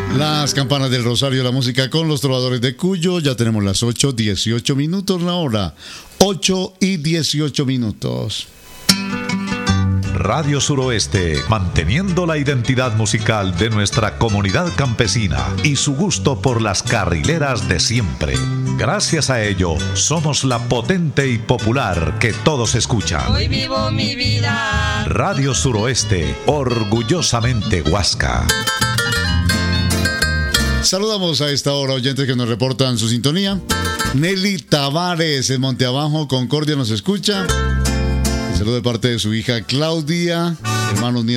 Las campanas del Rosario, la música con los trovadores de Cuyo. Ya tenemos las 8:18 minutos la hora. 8:18. Radio Suroeste, manteniendo la identidad musical de nuestra comunidad campesina y su gusto por las carrileras de siempre. Gracias a ello, somos la potente y popular que todos escuchan. Hoy vivo mi vida. Radio Suroeste, orgullosamente Huasca. Saludamos a esta hora oyentes que nos reportan su sintonía. Nelly Tavares en Monteabajo, Concordia, nos escucha. Saludo de parte de su hija Claudia, hermanos, nietos.